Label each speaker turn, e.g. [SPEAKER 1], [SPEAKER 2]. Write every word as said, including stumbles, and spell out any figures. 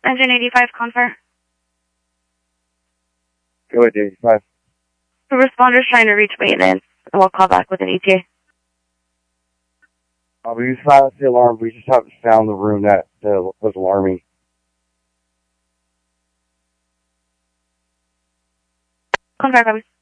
[SPEAKER 1] Engine eighty-five, confer.
[SPEAKER 2] Go ahead, eighty-five.
[SPEAKER 1] The responder's trying to reach maintenance, and we'll call back with an E T A.
[SPEAKER 2] Uh, we silenced the alarm. We just haven't found the room that uh, was alarming.
[SPEAKER 1] Confer, copy.